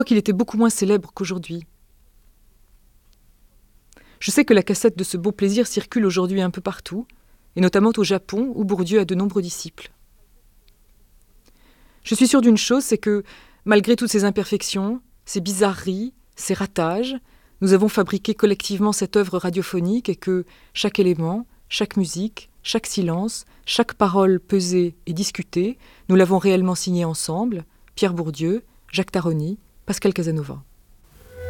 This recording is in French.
qu'il était beaucoup moins célèbre qu'aujourd'hui. Je sais que la cassette de ce beau plaisir circule aujourd'hui un peu partout, et notamment au Japon, où Bourdieu a de nombreux disciples. Je suis sûre d'une chose, c'est que, malgré toutes ces imperfections, ces bizarreries, ces ratages, nous avons fabriqué collectivement cette œuvre radiophonique et que chaque élément, chaque musique, chaque silence, chaque parole pesée et discutée, nous l'avons réellement signée ensemble, Pierre Bourdieu, Jacques Taroni, Pascal Casanova.